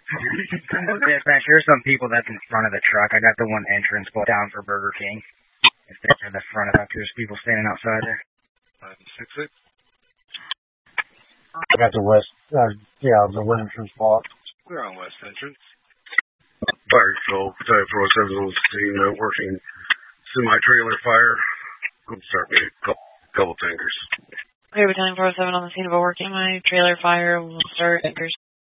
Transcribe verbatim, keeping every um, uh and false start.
Dispatch, here's some people that's in front of the truck. I got the one entrance put down for Burger King. If they're in the front of that, there's people standing outside there. Five six six. I got the west, uh, yeah, the west entrance block. We're on west entrance. Fire control, Battalion four oh seven on scene, uh, working semi-trailer fire. Going to start me a couple, couple tankers. Okay, Battalion four oh seven on the scene of a working my trailer fire. We'll start tankers.